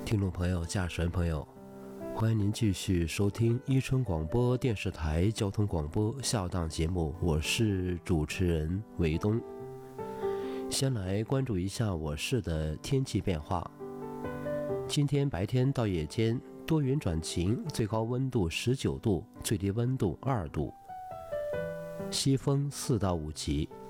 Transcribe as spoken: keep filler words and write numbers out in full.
听众朋友、驾驶员朋友，欢迎您继续收听伊春广播电视台交通广播下档节目，我是主持人韦东。先来关注一下我市的天气变化。今天白天到夜间多云转晴，最高温度十九度，最低温度二度，西风四到五级。